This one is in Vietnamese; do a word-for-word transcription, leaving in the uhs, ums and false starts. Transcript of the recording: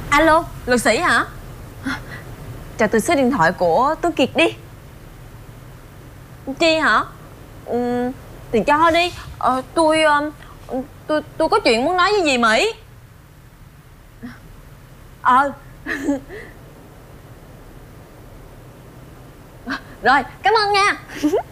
Alo, luật sĩ hả? Cho tôi số điện thoại của Tuấn Kiệt đi. Chi hả? Ừ, thì cho đi. Ờ, tôi, tôi tôi có chuyện muốn nói với dì Mỹ. Ờ. Rồi, cảm ơn nha.